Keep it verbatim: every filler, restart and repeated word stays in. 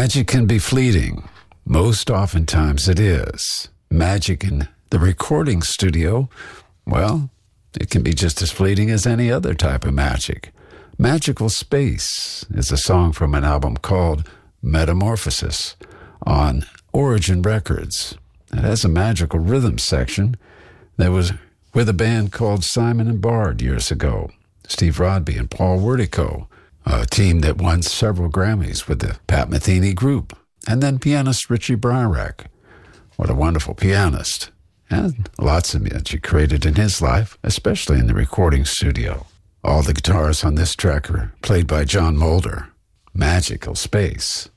Magic can be fleeting. Most oftentimes it is. Magic in the recording studio, well, it can be just as fleeting as any other type of magic. Magical Space is a song from an album called Metamorphosis on Origin Records. It has a magical rhythm section that was with a band called Simon and Bard years ago. Steve Rodby and Paul Wertico, a team that won several Grammys with the Pat Metheny Group. And then pianist Richie Bryrek. What a wonderful pianist. And lots of magic created in his life, especially in the recording studio. All the guitars on this track are played by John Mulder. Magical Space.